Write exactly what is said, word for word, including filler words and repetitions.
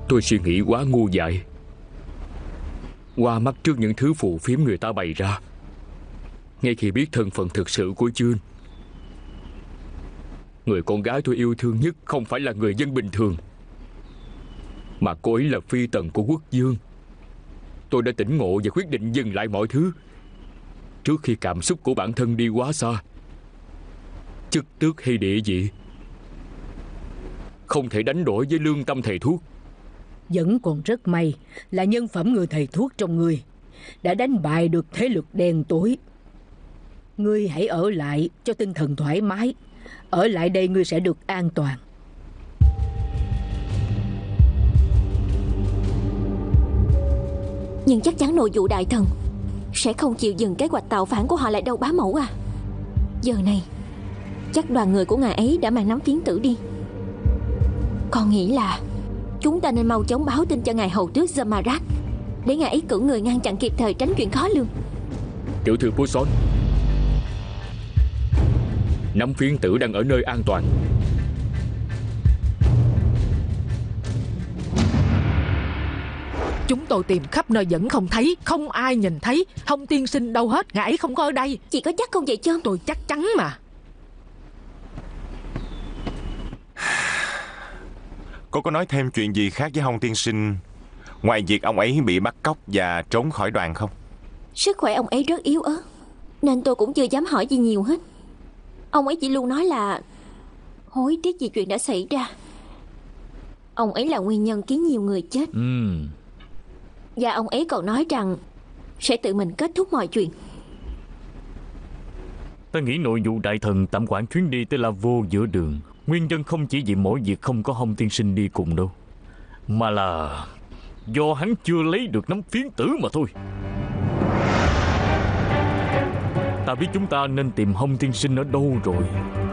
Tôi suy nghĩ quá ngu dại, qua mắt trước những thứ phù phiếm người ta bày ra. Ngay khi biết thân phận thực sự của June, người con gái tôi yêu thương nhất không phải là người dân bình thường, mà cô ấy là phi tần của quốc vương. Tôi đã tỉnh ngộ và quyết định dừng lại mọi thứ trước khi cảm xúc của bản thân đi quá xa. Chức tước hay địa vị không thể đánh đổi với lương tâm thầy thuốc. Vẫn còn rất may là nhân phẩm người thầy thuốc trong người đã đánh bại được thế lực đen tối. Ngươi hãy ở lại cho tinh thần thoải mái. Ở lại đây ngươi sẽ được an toàn. Nhưng chắc chắn nội vụ đại thần sẽ không chịu dừng kế hoạch tạo phản của họ lại đâu bá mẫu à. Giờ này chắc đoàn người của ngài ấy đã mang nắm phiến tử đi. Con nghĩ là chúng ta nên mau chóng báo tin cho ngài hầu tước Zamarat, để ngài ấy cử người ngăn chặn kịp thời, tránh chuyện khó lường. Tiểu thư Poisson, nắm phiến tử đang ở nơi an toàn. Chúng tôi tìm khắp nơi vẫn không thấy, không ai nhìn thấy. Hồng tiên sinh đâu hết, ngài ấy không có ở đây. Chị có chắc không vậy chứ? Tôi chắc chắn mà. Cô có nói thêm chuyện gì khác với Hồng tiên sinh ngoài việc ông ấy bị bắt cóc và trốn khỏi đoàn không? Sức khỏe ông ấy rất yếu ớt, nên tôi cũng chưa dám hỏi gì nhiều hết. Ông ấy chỉ luôn nói là hối tiếc vì chuyện đã xảy ra. Ông ấy là nguyên nhân khiến nhiều người chết. ừ. Và ông ấy còn nói rằng sẽ tự mình kết thúc mọi chuyện. Ta nghĩ nội vụ đại thần tạm hoãn chuyến đi tới La Vô giữa đường, nguyên nhân không chỉ vì mỗi việc không có Hồng tiên sinh đi cùng đâu, mà là do hắn chưa lấy được nắm phiến tử mà thôi. Ta biết chúng ta nên tìm Hồng tiên sinh ở đâu rồi.